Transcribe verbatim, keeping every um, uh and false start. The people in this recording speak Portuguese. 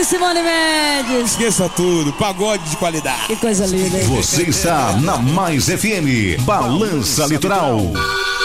Simone Mendes. Esqueça tudo, pagode de qualidade. Que coisa linda, hein? Você está na Mais F M, Balança Litoral.